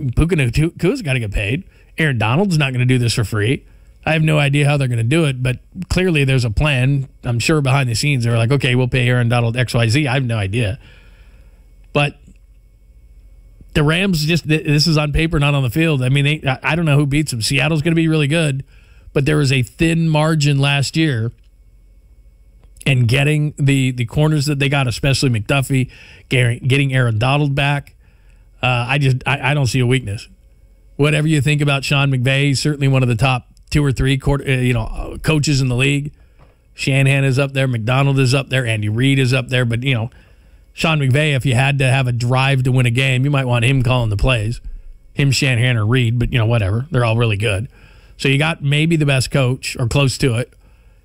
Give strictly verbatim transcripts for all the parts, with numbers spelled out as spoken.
Puka Nacua's got to get paid. Aaron Donald's not going to do this for free. I have no idea how they're going to do it, but clearly there's a plan. I'm sure behind the scenes they're like, okay, we'll pay Aaron Donald X Y Z. I have no idea. But the Rams, just this is on paper, not on the field. I mean, they, I don't know who beats them. Seattle's going to be really good, but there was a thin margin last year. And getting the, the corners that they got, especially McDuffie, getting Aaron Donald back, uh, I just I, I don't see a weakness. Whatever you think about Sean McVay, he's certainly one of the top two or three quarter, you know coaches in the league. Shanahan is up there, McDonald is up there, Andy Reid is up there. But you know, Sean McVay, if you had to have a drive to win a game, you might want him calling the plays, him, Shanahan, or Reid. But you know, whatever, they're all really good. So you got maybe the best coach or close to it.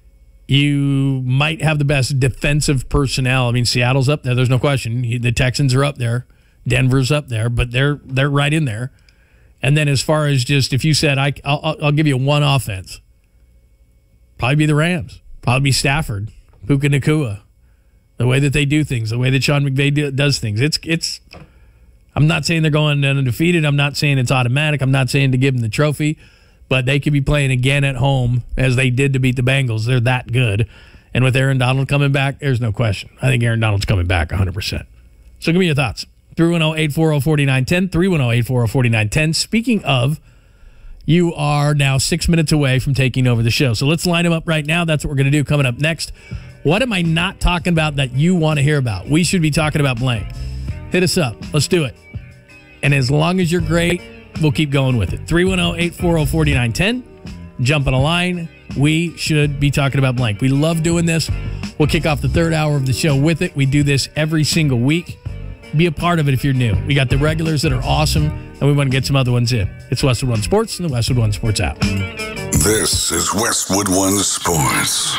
You might have the best defensive personnel. I mean, Seattle's up there. There's no question. The Texans are up there. Denver's up there, but they're they're right in there. And then as far as just if you said, I, I'll, I'll give you one offense, probably be the Rams. Probably be Stafford, Puka Nacua, the way that they do things, the way that Sean McVay do, does things. It's it's. I'm not saying they're going undefeated. I'm not saying it's automatic. I'm not saying to give them the trophy. But they could be playing again at home as they did to beat the Bengals. They're that good. And with Aaron Donald coming back, there's no question. I think Aaron Donald's coming back one hundred percent. So give me your thoughts. three one zero, eight four zero, four nine one zero, three one zero, eight four zero, four nine one zero. Speaking of, you are now six minutes away from taking over the show. So let's line them up right now. That's what we're going to do coming up next. What am I not talking about that you want to hear about? We should be talking about blank. Hit us up. Let's do it. And as long as you're great, we'll keep going with it. three one zero, eight four zero, four nine one zero. Jump on a line. We should be talking about blank. We love doing this. We'll kick off the third hour of the show with it. We do this every single week. Be a part of it if you're new. We got the regulars that are awesome, and we want to get some other ones in. It's Westwood One Sports and the Westwood One Sports app. This is Westwood One Sports.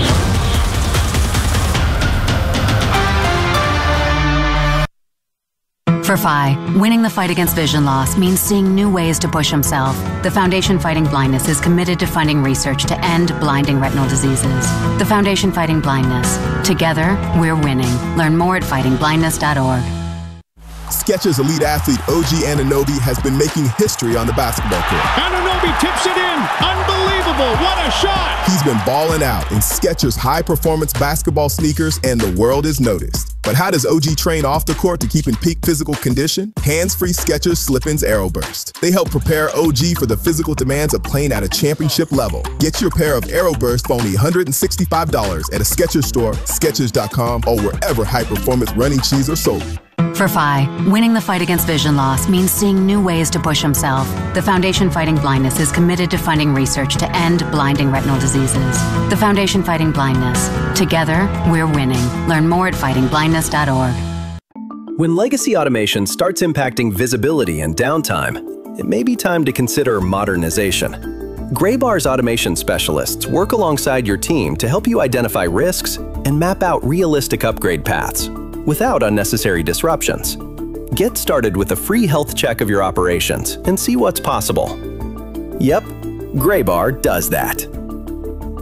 For Phi, winning the fight against vision loss means seeing new ways to push himself. The Foundation Fighting Blindness is committed to funding research to end blinding retinal diseases. The Foundation Fighting Blindness. Together, we're winning. Learn more at fighting blindness dot org. Skechers elite athlete O G Anunoby has been making history on the basketball court. Anunoby tips it in. Unbelievable. What a shot. He's been balling out in Skechers high-performance basketball sneakers, and the world is noticed. But how does O G train off the court to keep in peak physical condition? Hands-free Skechers Slip-ins Aeroburst. They help prepare O G for the physical demands of playing at a championship level. Get your pair of Aeroburst for only one hundred sixty-five dollars at a Skechers store, Skechers dot com, or wherever high-performance running shoes are sold. For Phi, winning the fight against vision loss means seeing new ways to push himself. The Foundation Fighting Blindness is committed to funding research to end blinding retinal diseases. The Foundation Fighting Blindness. Together, we're winning. Learn more at fighting blindness dot org. When legacy automation starts impacting visibility and downtime, it may be time to consider modernization. Graybar's automation specialists work alongside your team to help you identify risks and map out realistic upgrade paths without unnecessary disruptions. Get started with a free health check of your operations and see what's possible. Yep, Graybar does that.